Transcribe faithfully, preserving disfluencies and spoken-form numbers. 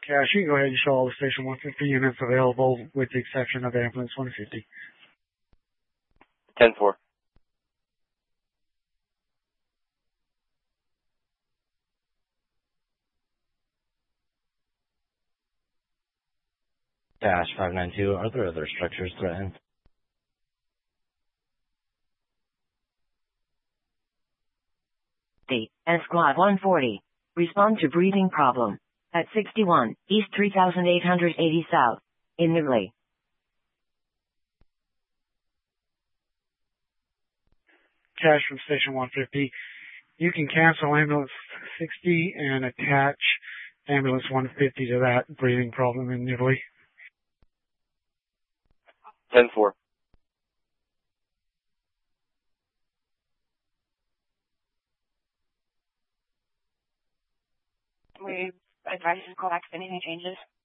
Cash, you can go ahead and show all the Station one fifty units available with the exception of Ambulance one fifty. ten four. Dash five nine two, are there other structures threatened? And Squad one forty. Respond to breathing problem. At sixty-one, East three thousand eight hundred eighty South. In Nibley. Cash from Station one fifty. You can cancel Ambulance sixty and attach Ambulance one fifty to that breathing problem in Nibley. ten four. We advise you to call back if anything changes.